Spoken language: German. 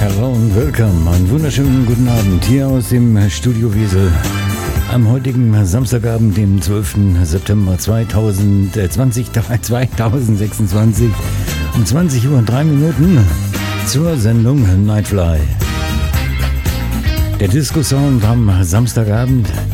Hello und willkommen. Einen wunderschönen guten Abend hier aus dem Studio Wiesel. Am heutigen Samstagabend, dem 12. September 2026 um 20 Uhr und 3 Minuten zur Sendung Nightfly. Der Disco-Sound am Samstagabend